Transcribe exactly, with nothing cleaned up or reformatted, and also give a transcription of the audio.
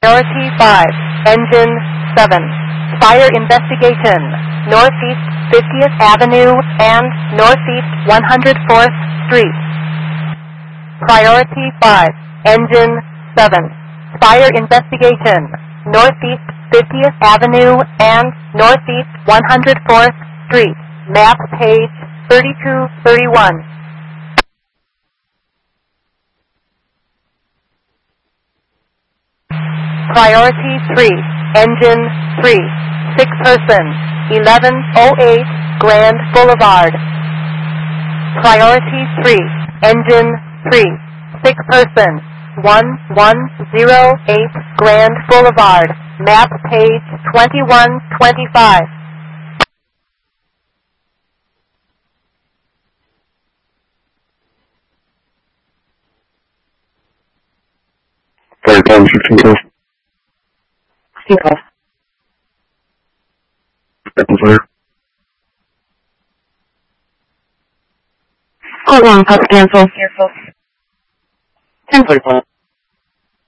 Priority five, Engine seven. Fire investigation, Northeast fiftieth Avenue and Northeast one hundred fourth Street. Priority five, Engine seven. Fire investigation, Northeast fiftieth Avenue and Northeast one hundred fourth Street. Map page thirty-two thirty-one. Priority three, Engine three. Six person, eleven oh eight Grand Boulevard. Priority three, Engine three. Six person, one one oh eight Grand Boulevard. Map page twenty-one twenty-five. Third time, fifteen calls. fifteen calls. Second fire. Hold on, pop cancel. Careful. ten forty-five.